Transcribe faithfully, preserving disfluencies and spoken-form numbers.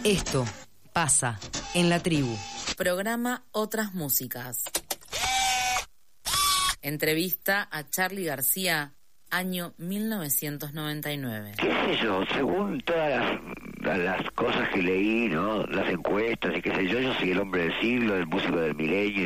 Esto pasa en la tribu. Programa Otras Músicas. Entrevista a Charly García, año mil novecientos noventa y nueve. ¿Qué sé yo? Según todas las, las cosas que leí, ¿no? Las encuestas y qué sé yo, yo soy el hombre del siglo, el músico del milenio.